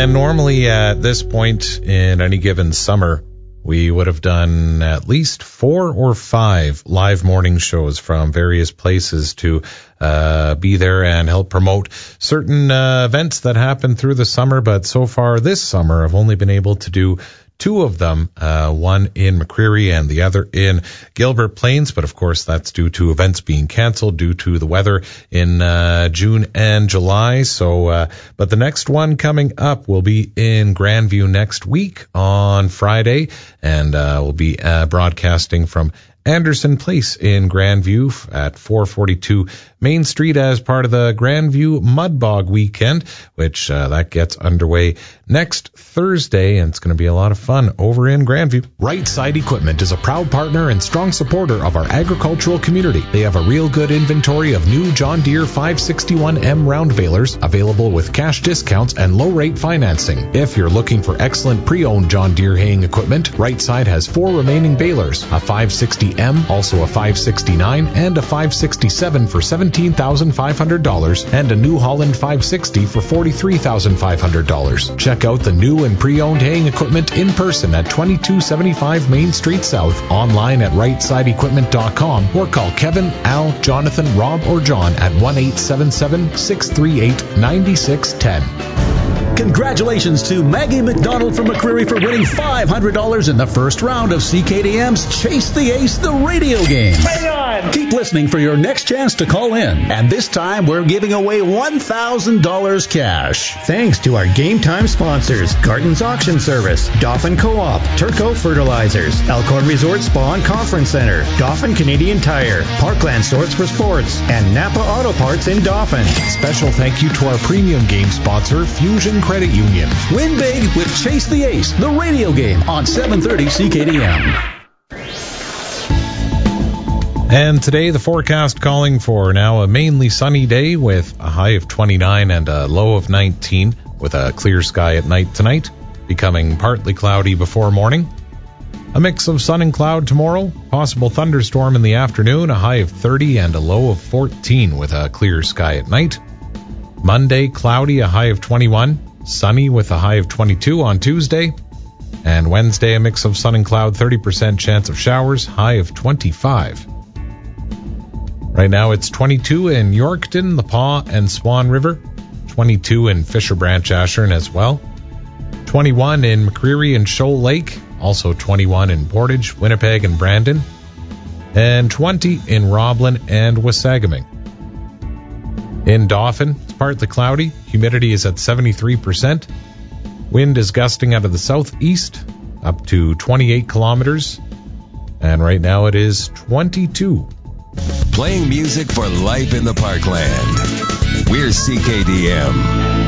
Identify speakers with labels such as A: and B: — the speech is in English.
A: And normally at this point in any given summer, we would have done at least 4 or 5 live morning shows from various places to be there and help promote certain events that happen through the summer. But so far this summer, I've only been able to do 2 of them, one in McCreary and the other in Gilbert Plains. But of course, that's due to events being canceled due to the weather in June and July. So, but the next one coming up will be in Grandview next week on Friday, and we'll be broadcasting from Anderson Place in Grandview at 442 Main Street as part of the Grandview Mudbog Weekend, which that gets underway next Thursday, and it's going to be a lot of fun over in Grandview.
B: Right Side Equipment is a proud partner and strong supporter of our agricultural community. They have a real good inventory of new John Deere 561M round balers available with cash discounts and low-rate financing. If you're looking for excellent pre-owned John Deere haying equipment, Right Side has 4 remaining balers, a 560M, also a 569, and a 567 for $17,500, and a New Holland 560 for $43,500. Check out the new and pre-owned haying equipment in person at 2275 Main Street South, online at rightside.equipment.com, or call Kevin, Al, Jonathan, Rob, or John at 1-877-638-9610.
C: Congratulations to Maggie McDonald from McCreary for winning $500 in the first round of CKDM's Chase the Ace, the radio game.
D: Hang on!
C: Keep listening for your next chance to call in. And this time, we're giving away $1,000 cash.
E: Thanks to our Game Time sponsors, Garton's Auction Service, Dauphin Co-op, Turco Fertilizers, Elkhorn Resort Spa and Conference Center, Dauphin Canadian Tire, Parkland Sorts for Sports, and Napa Auto Parts in Dauphin.
B: Special thank you to our premium game sponsor, Fusion Credit Union.
C: Win big with Chase the Ace, the radio game on 730 CKDM.
A: And today the forecast calling for now a mainly sunny day with a high of 29 and a low of 19, with a clear sky at night tonight, becoming partly cloudy before morning. A mix of sun and cloud tomorrow, possible thunderstorm in the afternoon, a high of 30 and a low of 14 with a clear sky at night. Monday, cloudy, a high of 21, sunny with a high of 22 on Tuesday. And Wednesday, a mix of sun and cloud, 30% chance of showers, high of 25. Right now it's 22 in Yorkton, the Paw and Swan River, 22 in Fisher Branch Ashern as well, 21 in McCreary and Shoal Lake, also 21 in Portage, Winnipeg and Brandon, and 20 in Roblin and Wasagaming. In Dauphin, it's partly cloudy, humidity is at 73%, wind is gusting out of the southeast up to 28 kilometers, and right now it is 22.
F: Playing music for life in the Parkland. We're CKDM.